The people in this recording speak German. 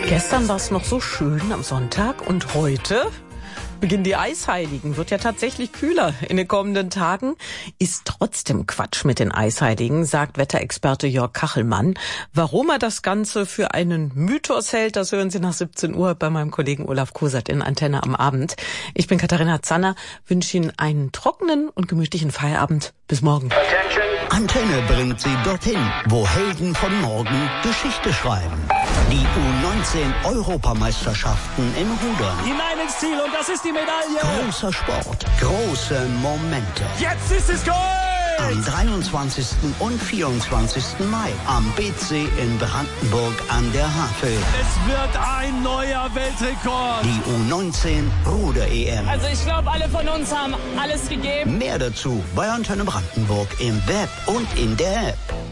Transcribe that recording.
Gestern war es noch so schön am Sonntag und heute beginnen die Eisheiligen. Wird ja tatsächlich kühler in den kommenden Tagen. Ist trotzdem Quatsch mit den Eisheiligen, sagt Wetterexperte Jörg Kachelmann. Warum er das Ganze für einen Mythos hält, das hören Sie nach 17 Uhr bei meinem Kollegen Olaf Kosert in Antenne am Abend. Ich bin Katharina Zanner, wünsche Ihnen einen trockenen und gemütlichen Feierabend. Bis morgen. Antenne bringt Sie dorthin, wo Helden von morgen Geschichte schreiben. Die U19-Europameisterschaften im Rudern. Hinein ins Ziel und das ist die Medaille. Großer Sport, große Momente. Jetzt ist es Gold! Am 23. und 24. Mai am BC in Brandenburg an der Havel. Es wird ein neuer Weltrekord. Die U19-Ruder-EM. Also ich glaube, alle von uns haben alles gegeben. Mehr dazu bei Antenne Brandenburg im Web und in der App.